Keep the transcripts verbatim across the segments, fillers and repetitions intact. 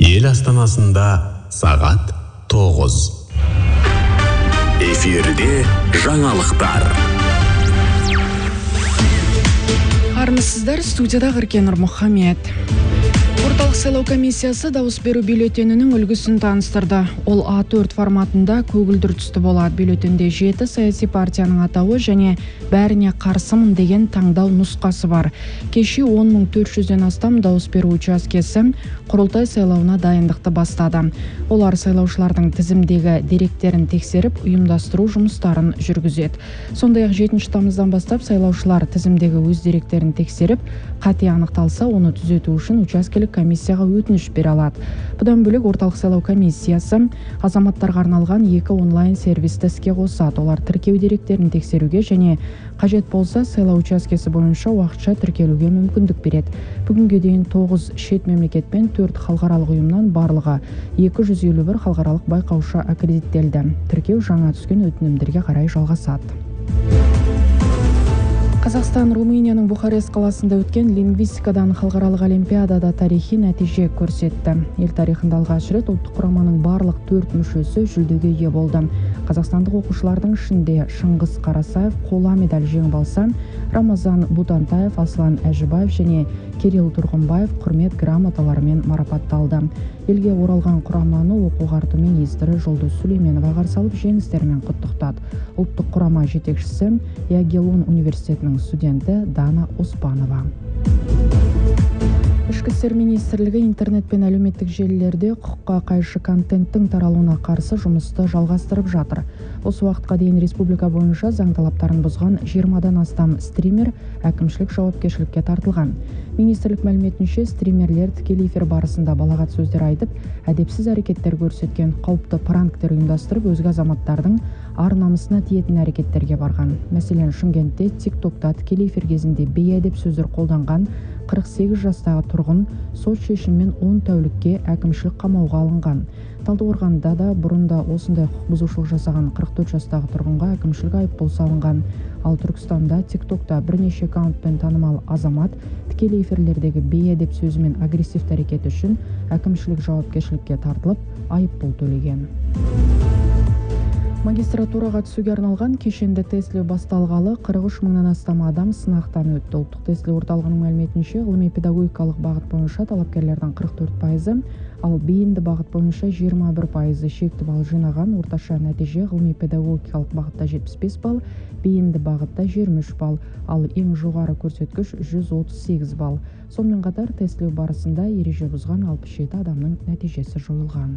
Ел астанасында сағат тоғыз. Эфирде жаңалықтар. Армысыздар, студияда Ғыркенұр Мұхаммед. Орталық сайлау комиссиясы дауыс беру бюллетенінің үлгісін таныстырды. Ол а төрт форматында көгілдір түсті болады. Бюллетенде жеті саяси партияның атауы және бәріне қарсымын деген таңдау нұсқасы бар. Кеше он мың төрт жүзден астам дауыс беру учаскесі құрылтай сайлауына дайындықты бастады. Олар сайлаушылардың тізімдегі деректерін тексеріп, ұйымдастыру жұмыстарын жүргізеді. Сондай-ақ жетінші тамыздан бастап сайлаушылар тізімдегі өз деректерін тексеріп, қате анықталса, оны түзету үшін учаскелік комиссияға өтініш бере алады. Бұдан бөлек орталық сайлау комиссиясы азаматтарға арналған екі онлайн сервисті іске қосады. Олар тіркеу деректерін тексеруге және қажет болса сайлау учаскесі бойынша уақытша тіркелуге мүмкіндік береді. Бүгінге дейін тоғыз шет мемлекет пен төрт халықаралық ұйымнан барлығы екі жүз елу бір халықаралық байқаушы аккредиттелді. Тіркеу жаңа түскен өтінімдерге қарай жалғасады. Қазақстан Румынияның Бухарест қаласында өткен лингвистикадан халықаралық олимпиадада тарихи нәтиже көрсетті. Ел тарихында алғаш рет ұлттық құраманың барлық төрт мүшесі жүлдеге ие болды. Қазақстандық оқушылардың ішінде Шыңғыс Қарасаев қола медаль жеңіп алса, Рамазан Бутантаев, Аслан Әжібаев және Кирилл Тұрғынбаев құрмет грамоталарымен марапатталды. Елге оралған құраманы оқу-ағарту министрі Жұлдыз Сүлейменова қарсы алып жеңістерімен құттықтады. Ұлттық құрама жетекшісі Ягеллон университетінің студенті Дана Оспанова. Ішкі істер министрлігі интернет пен әлеуметтік желілерде құқыққа қайшы контенттің таралуына қарсы жұмысты жалғастырып жатыр. Осы уақытқа дейін республика бойынша заң талаптарын бұзған жиырмадан астам стример әкімшілік жауапкершілікке тартылған. Министрлік мәліметінше, стримерлер тікелей эфир барысында балағат сөздер айтып, әдепсіз әрекеттер көрсеткен, қауіпті пранктер ұйымдастырып, өзге азаматтардың ар-намысына тиетін әрекеттерге барған. Мәселен, Шымкентте тик-токта тікелей эфир кезінде бейәдеп сөздер қолданған қырық сегіз жастағы тұрғын сот шешімімен он тәулікке әкімшілік қамауға алынған. Талдықорғанда да бұрында осындай құқық бұзушылық жасаған қырық төрт жастағы тұрғынға әкімшілік айыппұл салынған. Ал Түркістанда тик-токта бірнеше аккаунтпен танымал азамат тікелей эфирлердегі бейәдеп сөзі мен агрессивті әрекеті үшін әкімшілік жауапкершілікке тартылып, айыппұл төлеген. Магистратураға түсуге арналған кешенді тестілеу басталғалы қырық үш мыңнан астам адам сынақтан өтті. Ұлттық тестілеу орталығының мәліметінше, ғылыми педагогикалық бағыт бойынша талапкерлердің қырық төрт пайызы, ал бейінді бағыт бойынша жиырма бір пайызы шекті балл жинаған. Орташа нәтиже ғылыми педагогикалық бағытта жетпіс бес балл, бейінді бағытта жиырма үш балл, ал ең жоғары көрсеткіш жүз отыз сегіз балл. Сонымен қатар тестілеу барысында ереже бұзған алпыс жеті адамның нәтижесі жойылған.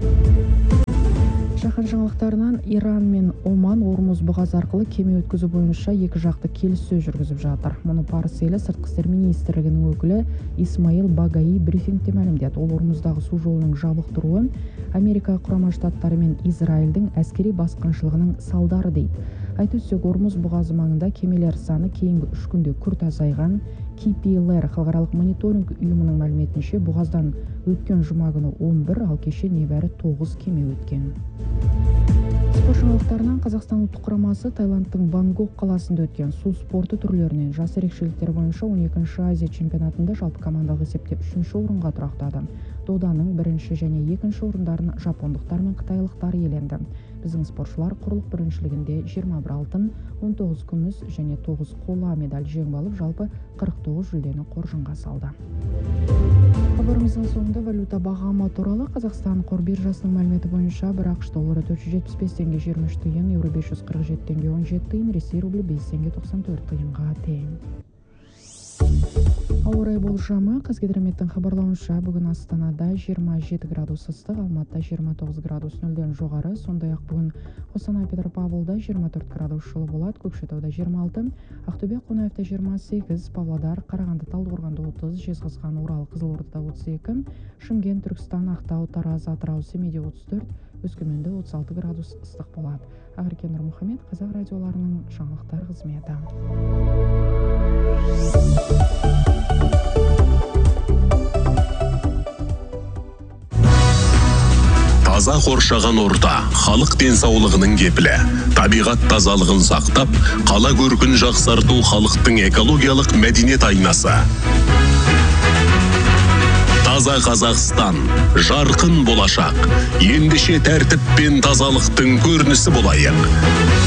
Жаһан жаңалықтарынан Иран мен Оман Ормұз бұғазы арқылы кеме өткізу бойынша екі жақты келіссөз жүргізіп жатыр. Мұны Парсы елі сыртқы істер министрлігінің өкілі Исмаил Багаи брифингте мәлімдеді. Ол Ормұздағы су жолының жабық тұруы Америка құрама штаттары мен Израильдің әскери басқыншылығының салдары дейді. Айта өтсек, Ормұз бұғазы маңында кемелер саны кейінгі үш күнде күрт азайған. кей пи эл ар халықаралық мониторинг ұйымының мәліметінше, бұғаздан өткен жұма күні он бір, ал кеше небәрі тоғыз кеме өткен. Спорт жаңалықтарынан Қазақстан ұлттық құрамасы Таиландтың Бангкок қаласында өткен су спорты түрлерінен жас ерекшеліктер бойынша он екінші Азия чемпионатында жалпы командалық есепте үшінші орынға тұрақтады. Доданың бірінші және екінші орындарын жапондықтар мен қытайлықтар иеленді. Біздің спортшылар құрлық біріншілігінде жиырма бір алтын, он тоғыз күміс және тоғыз қола медаль жеңіп алып, жалпы қырық тоғыз жүлдені қоржынға салды. Хабарымыздың соңында валюта бағамы туралы. Қазақстан қор биржасының мәліметі бойынша бір ақш доллары төрт жүз жетпіс бес теңге жиырма үш тиын, еуро бес жүз қырық жеті теңге он жеті тиын, Ресей рублі бес теңге тоқсан төрт тиынға тең. Ауа райы болжамы. Қазгидрометтің хабарлауынша, бүгін Астанада жиырма жеті градус ыстық, Алматыда жиырма тоғыз градус нөлден жоғары, сондай-ақ бүгін Қостанай Петропавлда жиырма төрт градус жылы болады, Көкшетауда жиырма алты, Ақтөбе Қонаевта жиырма сегіз, Павлодар, Қарағанды, Талдықорғанда отыз, Жезқазған, Орал, Қызылордада отыз екі, Шымкент, Түркістан, Ақтау, Тараз, Атырау, Семейде отыз төрт, Өскеменде отыз алты градус ыстық болады. Ғыркенұр Мұхаммед, Қазақ радиоларының жаңалықтар қызметі. Таза қоршаған орта, халық денсаулығының кепілі. Табиғат тазалығын сақтап, қала көркін жақсарту халықтың экологиялық мәдениет айнасы. Таза Қазақстан, жарқын болашақ. Ендеше тәртіп пен тазалықтың көрінісі болайық.